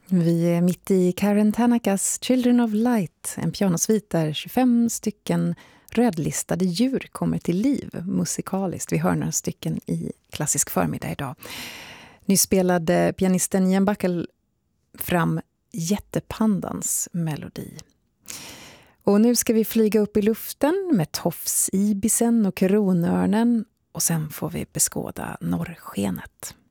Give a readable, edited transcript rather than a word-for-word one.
Vi är mitt i Karen Tanakas Children of Light, en pianosvit där 25 stycken rödlistade djur kommer till liv musikaliskt. Vi hör några stycken i klassisk förmiddag idag. Nu spelade pianisten Ian Buckle fram Jättepandans melodi. Och nu ska vi flyga upp i luften med tofsibisen och kronörnen och sen får vi beskåda norrskenet.